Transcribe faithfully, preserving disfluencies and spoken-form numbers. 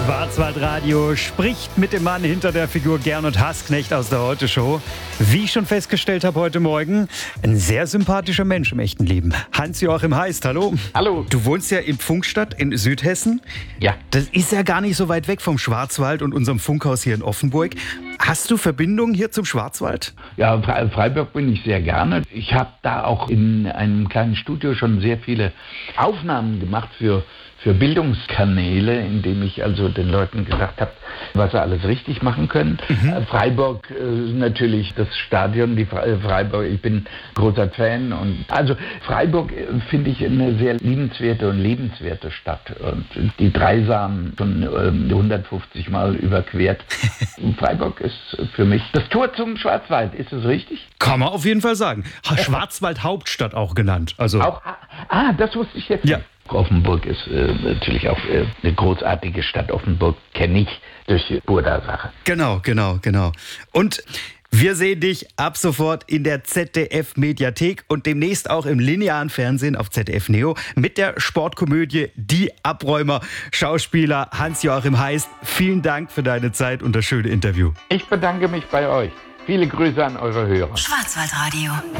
Schwarzwaldradio spricht mit dem Mann hinter der Figur Gernot Hassknecht aus der Heute-Show. Wie ich schon festgestellt habe heute Morgen, ein sehr sympathischer Mensch im echten Leben. Hans-Joachim Heist, hallo. Hallo. Du wohnst ja in Pfungstadt in Südhessen. Ja. Das ist ja gar nicht so weit weg vom Schwarzwald und unserem Funkhaus hier in Offenburg. Hast du Verbindungen hier zum Schwarzwald? Ja, Fre- Freiburg bin ich sehr gerne. Ich habe da auch in einem kleinen Studio schon sehr viele Aufnahmen gemacht für für Bildungskanäle, indem ich also den Leuten gesagt habe, was sie alles richtig machen können. Mhm. Äh, Freiburg äh, natürlich das Stadion, die Fre- Freiburg, ich bin großer Fan. Und also Freiburg äh, finde ich eine sehr liebenswerte und lebenswerte Stadt. Und die Dreisam schon äh, hundertfünfzig Mal überquert. Freiburg ist für mich das Tor zum Schwarzwald, ist es richtig? Kann man auf jeden Fall sagen. Schwarzwald Hauptstadt auch genannt. Also auch, ah, das wusste ich jetzt ja. nicht. Offenburg ist äh, natürlich auch äh, eine großartige Stadt. Offenburg kenne ich durch die Burda-Sache. Genau, genau, genau. Und wir sehen dich ab sofort in der Z D F-Mediathek und demnächst auch im linearen Fernsehen auf Z D F Neo mit der Sportkomödie Die Abräumer. Schauspieler Hans-Joachim Heist, vielen Dank für deine Zeit und das schöne Interview. Ich bedanke mich bei euch. Viele Grüße an eure Hörer. Schwarzwaldradio.